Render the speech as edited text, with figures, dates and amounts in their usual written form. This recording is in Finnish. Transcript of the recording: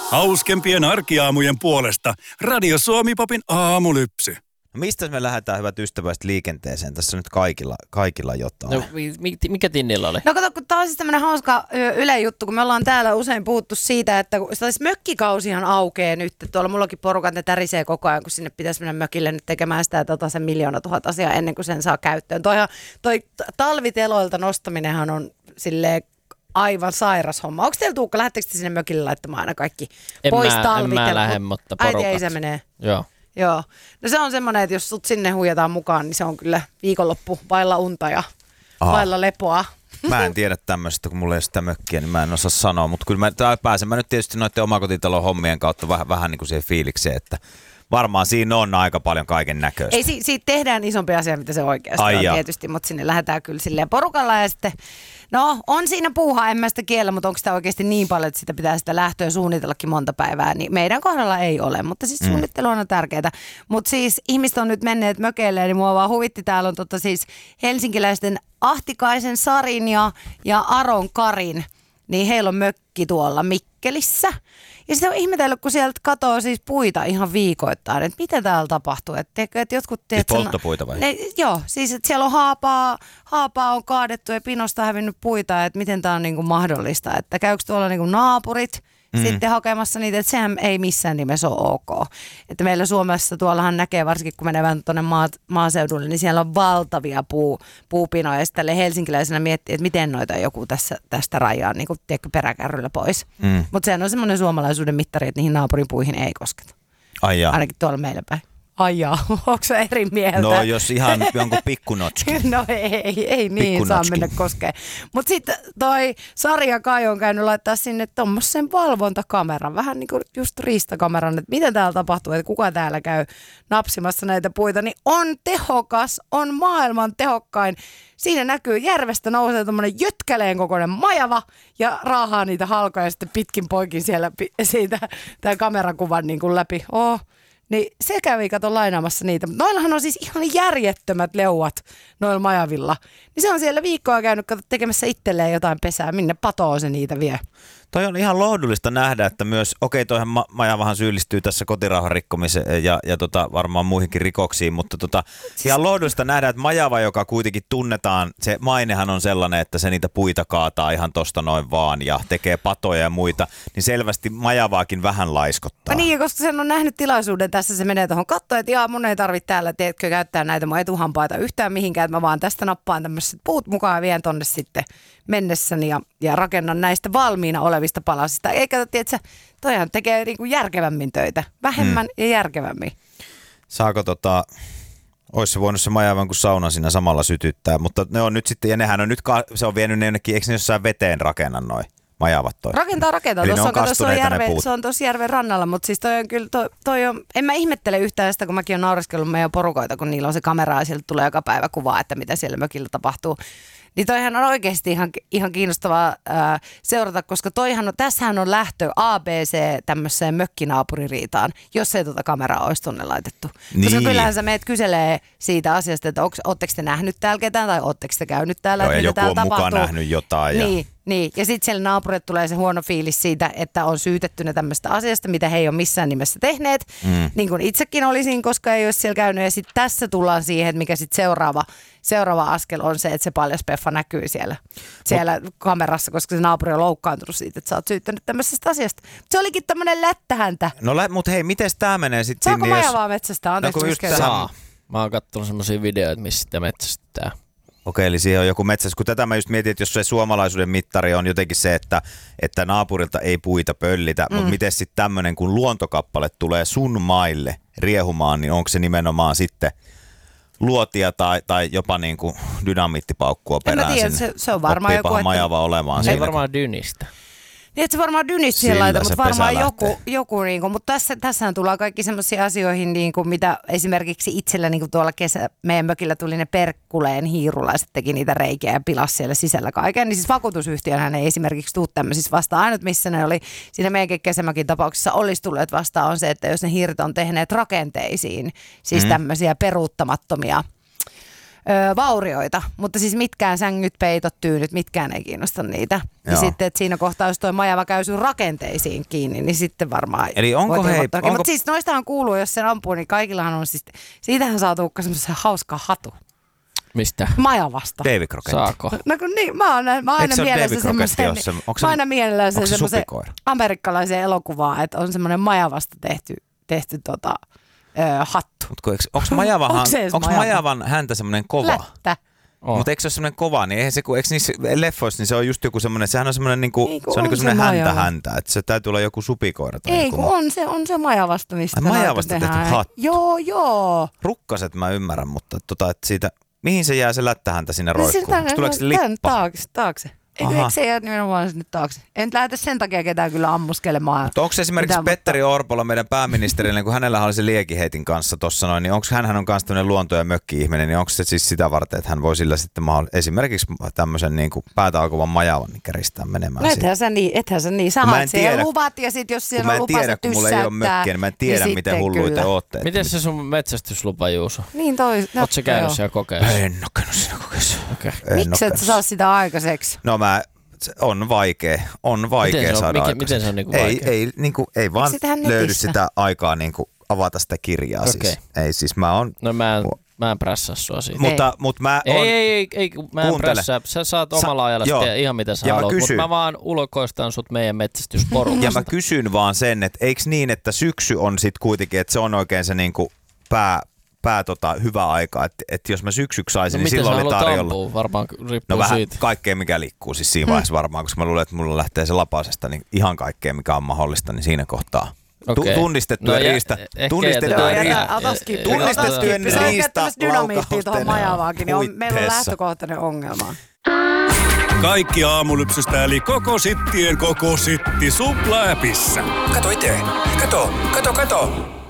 Hauskempien arkiaamujen puolesta Radio Suomi-popin aamulypsy. No mistä me lähdetään, hyvät ystävät, liikenteeseen? Tässä on nyt kaikilla jotain. No, mikä Tinnillä oli? No kato, kun tämä on siis tämmöinen hauska Yle juttu, kun me ollaan täällä usein puhuttu siitä, että mökkikausihan aukeaa nyt. Tuolla mullakin porukat ne tärisee koko ajan, kun sinne pitäisi mennä mökille nyt tekemään sitä sen 1 000 000 asiaa ennen kuin sen saa käyttöön. Toi talviteloilta nostaminenhan on silleen aivan sairas homma. Onko teillä Tuukka, lähettekö te sinne mökille laittamaan aina kaikki pois talvitelot? En mä lähde, mutta porukat. Äiti ja isä menee. Joo. No se on semmoinen, että jos sut sinne huijataan mukaan, niin se on kyllä viikonloppu vailla unta ja vailla lepoa. Mä en tiedä tämmöistä, kun mulla ei ole sitä mökkiä, niin mä en osaa sanoa. Mutta kyllä pääsen mä nyt tietysti noiden omakotitalon hommien kautta vähän niin kuin siihen fiilikseen, että varmaan siinä on aika paljon kaiken näköistä. Ei, siitä tehdään isompi asia, mitä se oikeasti on tietysti, mutta sinne lähdetään kyllä silleen porukalla ja sitten, no on siinä puuhaa, en mä sitä kiellä, mutta onko sitä oikeasti niin paljon, että sitä pitää sitä lähtöä suunnitellakin monta päivää, niin meidän kohdalla ei ole, mutta siis suunnittelu on tärkeää. Mutta siis ihmiset on nyt menneet mökeille, niin mua vaan huvitti, täällä on siis helsinkiläisten Ahtikaisen Sarin ja Aron Karin, niin heillä on mökki tuolla Mikkelissä. Ja sitten on ihmetellyt, kun sieltä katoo siis puita ihan viikoittain, että mitä täällä tapahtuu. Että jotkut, siis polttopuita vai? Joo, siis että siellä on haapaa on kaadettu ja pinosta hävinnyt puita, että miten tämä on niinku mahdollista. Että käykö tuolla niinku naapurit sitten hakemassa niitä, että sehän ei missään nimessä ole ok. Että meillä Suomessa tuollahan näkee, varsinkin kun menee vähän tuonne maaseudulle, niin siellä on valtavia puupinoja. Ja sitten helsinkiläisenä miettii, että miten noita joku tästä rajaa niin kuin peräkärryllä pois. Mutta sehän on semmoinen suomalaisuuden mittari, että niihin naapurin puihin ei kosketa. Ainakin tuolla meillä päin. Ai jaa, onko se eri mieltä? No jos ihan jonkun pikkunotski. No ei niin saa mennä koskeen. Mutta sitten toi Sari ja Kai on käynyt laittaa sinne tommosen valvontakameran, vähän niin kuin just riistakameran, että miten täällä tapahtuu, että kuka täällä käy napsimassa näitä puita, niin on tehokas, on maailman tehokkain. Siinä näkyy järvestä nousee tommonen jötkäleen kokoinen majava ja raahaa niitä halkoja sitten pitkin poikin siellä siitä tämän kamerakuvan niin kuin läpi. Niin se kävi kato lainaamassa niitä. Noillahan on siis ihan järjettömät leuat noilla majavilla. Niin se on siellä viikkoa käynyt tekemässä itselleen jotain pesää. Minne patoo se niitä vie? Toi on ihan lohdullista nähdä, että myös, toihan majavahan syyllistyy tässä kotirauhan rikkomiseen ja varmaan muihinkin rikoksiin, mutta ihan lohdullista nähdä, että majava, joka kuitenkin tunnetaan, se mainehan on sellainen, että se niitä puita kaataa ihan tosta noin vaan ja tekee patoja ja muita, niin selvästi majavaakin vähän laiskottaa. Niin, koska sen on nähnyt tilaisuuden tässä, se menee tuohon kattoon, että mun ei tarvitse täällä, teetkö, käyttää näitä mun etuhampaita yhtään mihinkään, että mä vaan tästä nappaan tämmöiset puut mukaan ja vien tonne sitten mennessäni ja rakennan näistä valmiina olevista palasista. Eikä tiedätkö, toihan tekee niinku järkevämmin töitä. Vähemmän ja järkevämmin. Saako olisi se voinut se majavan kuin sauna siinä samalla sytyttää, mutta ne on nyt sitten, ja nehän on nyt, se on vienyt ne jonnekin, eikö ne jossain veteen rakennat noin majavat toi? Rakentaa. Se on tuossa järven rannalla, mutta siis toi on kyllä, en mä ihmettele yhtään sitä, kun mäkin olen naureskellut meidän porukoita, kun niillä on se kamera ja sieltä tulee joka päivä kuvaa, että mitä siellä mökillä tapahtuu. Niin toihan on oikeasti ihan kiinnostavaa seurata, koska tässähän on lähtö ABC tämmöiseen mökkinaapuririitaan, jos ei kameraa olisi tuonne laitettu. Niin. Koska kyllähän sä meet kyselee siitä asiasta, että ootteko te nähnyt täällä ketään tai ootteko te käynyt täällä, joo, että mitä täällä tapahtuu. Joku on mukaan nähnyt jotain. Niin. Ja sitten siellä naapurit tulee se huono fiilis siitä, että on syytetty ne tämmöistä asiasta, mitä he ei ole missään nimessä tehneet. Niin kuin itsekin olisin, koska ei olisi siellä käynyt. Ja sitten tässä tullaan siihen, että mikä sitten seuraava askel on se, että se paljas peffa näkyy siellä kamerassa, koska se naapuri on loukkaantunut siitä, että sä oot syyttänyt tämmöisestä asiasta. Se olikin tämmöinen lättähäntä. No mutta hei, miten tämä menee sitten? Saako majavaa metsästä? Saa. Mä oon kattonut semmosia videoita, missä sitä metsästää. Okei, eli siihen on joku metsästys. Kun tätä mä just mietin, että jos se suomalaisuuden mittari on jotenkin se, että naapurilta ei puita pöllitä, mutta miten sitten tämmöinen, kun luontokappale tulee sun maille riehumaan, niin onko se nimenomaan sitten luotia tai jopa niin kuin dynamiittipaukkua perään sinne? Se on varmaan joku, majava olemaan. Se ei varmaan dynistä. Niin, että se varmaan dynistä siihen laita, mutta varmaan joku niinku, mutta tässähän tullaan kaikki semmoisiin asioihin, niinku, mitä esimerkiksi itsellä niinku tuolla meidän mökillä tuli ne perkkuleen hiirulaiset, teki niitä reikiä ja pilasi siellä sisällä kaiken. Niin siis vakuutusyhtiönhän ei esimerkiksi tule tämmöisissä vastaan. Ainut missä ne oli siinä meidänkin kesämökin tapauksessa olisi tulleet vastaan on se, että jos ne hiiret on tehneet rakenteisiin, siis tämmöisiä peruuttamattomia vaurioita, mutta siis mitkään sängyt, peitot, tyynyt, mitkään ei kiinnosta niitä. Ja sitten, että siinä kohtaa, jos toi majava käy sun rakenteisiin kiinni, niin sitten varmaan... Eli onko Mutta siis noistahan kuuluu, jos sen ampuu, niin kaikillahan on siis... Siitähän saa Tuukka semmoisen hauska hatu. Mistä? Majavasta. Davy Crockett. Saako? No kun niin, mä oon aina mielessä semmoisen... Mä aina mielessä semmoisen amerikkalaisen elokuvaa, että on semmoinen majavasta tehty hattu. Onko majavan häntä semmoinen kova? Lättä. Mutta eikö se ole semmoinen kova, niin eihän se, eikö niissä leffoissa, niin se on just joku semmoinen, sehän on semmoinen niinku, se on niinku semmoinen häntä, että se täytyy olla joku supikoira. Ei, kun on se majavasta, mistä majavasta tehty hattu. Joo. Rukkaset mä ymmärrän, mutta että siitä, mihin se jää se lättähäntä sinne roikkuun? Tuleeko se lippa? Taakse. Eikö se jää nimenomaan sinne taakse? En lähde sen takia ketään kyllä ammuskelemaan. Mutta onko esimerkiksi Petteri Orpolla, meidän pääministerille, kun hänellä oli se liekiheitin kanssa tuossa noin, niin onko hän on kanssa tämmöinen luonto- ja mökki-ihminen, niin onko se siis sitä varten, että hän voi sillä sitten esimerkiksi tämmöisen niin kuin päätä alkuvan majavan niin käristää menemään no ethän sä niin. Sä haet siellä luvat ja sitten jos siellä on lupa se kun mulla ei ole mökkiä, niin mä en tiedä miten hulluita te ootte. Miten se sun metsästyslupa, Juuso? Niin ootko sä käynyt siellä kokeessa? En ole käynyt siinä kokeessa. Miksi et sä saa sitä aikaiseksi? No on vaikea saada miten se on niinku vaikea? Ei vaan löydy sitä aikaa niinku avata sitä kirjaa. Okay. Siis. Ei siis mä oon... No mä en prässää sua siitä. Mutta mä oon... Ei, mä en prässää. Sä saat omalla ajalla tehdä ihan mitä sä haluat, mutta mä vaan ulkoistan sut meidän metsästysporukasta. Ja mä kysyn vaan sen, että eikö niin, että syksy on sit kuitenkin, että se on oikein se niinku hyvä aika, että jos mä syksyksi saisin, niin silloin oli tarjolla. Ampua? Varmaan riippuu no vähän siitä. Kaikkea, mikä liikkuu siis siinä vaiheessa varmaan, koska mä luulen, että mulla lähtee se lapasesta, niin ihan kaikkea, mikä on mahdollista, niin siinä kohtaa. Okay. Tunnistettujen dynamiittia tuohon majavaakin, niin meillä on lähtökohtainen ongelma. Kaikki Aamulypsystä eli koko sittien koko sitti Supla-appissa. Kato itse. Kato.